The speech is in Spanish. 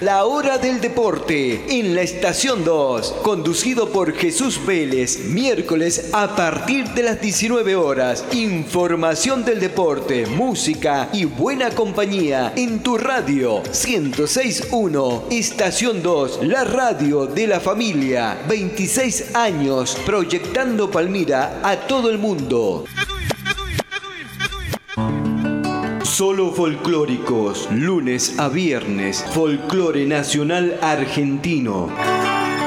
La Hora del Deporte en la Estación 2, conducido por Jesús Vélez, miércoles a partir de las 19 horas. Información del deporte, música y buena compañía en tu radio 106.1, Estación 2, la radio de la familia. 26 años proyectando Palmira a todo el mundo. Solo folclóricos, lunes a viernes, folclore nacional argentino.